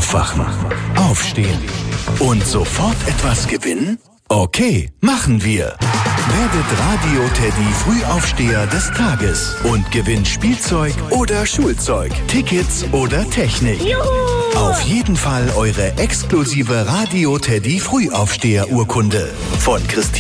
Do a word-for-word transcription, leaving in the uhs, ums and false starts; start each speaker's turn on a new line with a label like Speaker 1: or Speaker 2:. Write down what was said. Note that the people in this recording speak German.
Speaker 1: Aufwachen, aufstehen und sofort etwas gewinnen? Okay, machen wir. Werdet Radio Teddy Frühaufsteher des Tages und gewinnt Spielzeug oder Schulzeug, Tickets oder Technik.
Speaker 2: Juhu!
Speaker 1: Auf jeden Fall eure exklusive Radio Teddy Frühaufsteher Urkunde von Christine